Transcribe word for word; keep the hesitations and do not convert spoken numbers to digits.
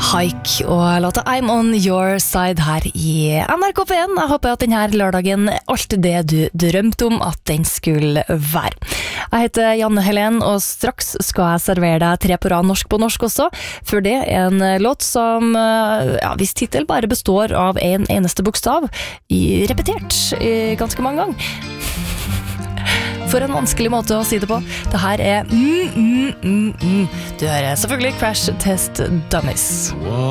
Haik og låta I'm on your side her i N R K P en. Jeg håper at denne lørdagen er alt det du drømte om at den skulle være. Jeg heter Janne Helen, og straks skal jeg servere deg tre på rad norsk på norsk også. For det er en låt som, ja, hvis titel bare består av en eneste bokstav, i, repetert i ganske mange ganger. For en vanskelig måte å si det på. Det her er mm, mm, mm, mm. Du hører selvfølgelig Crash Test Dummies.